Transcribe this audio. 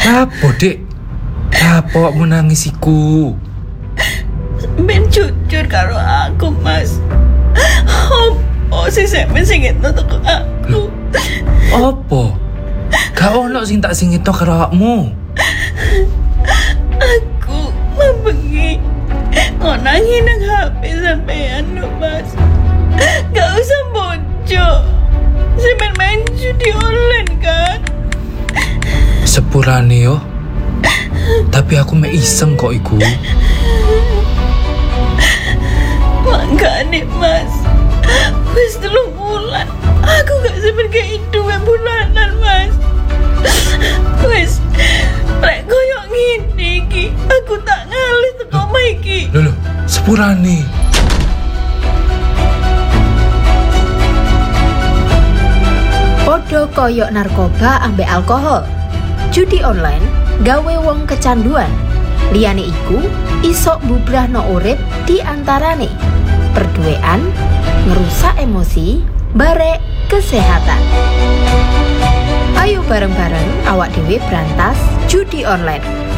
Apa, Dek? Apa awakmu nangis iku? Ben jujur karo aku, Mas. Opo sing sampe singitno teko aku? Apa? Gak ono sing tak singitno karo awakmu. Aku membengi ngonangi nang HP sampean lho, Mas. Gak usah bojo. Sampeyan main judi online kan? Sepurane yo. Tapi aku mek iseng kok iku. Makanya, Mas. Wis 3 bulan. Aku gak sampe kayak duwe bulanan, Mas. Wis lek koyo ngene iki, aku tak ngalih teko omah iki. Lho, sepurane. Podo koyok narkoba ambek alkohol. Judi online gawe wong kecanduan. Liyane iku isok bubrahno urip di antarane perduean, ngerusak emosi, barek kesehatan. Ayo bareng-bareng awak dhewe berantas judi online.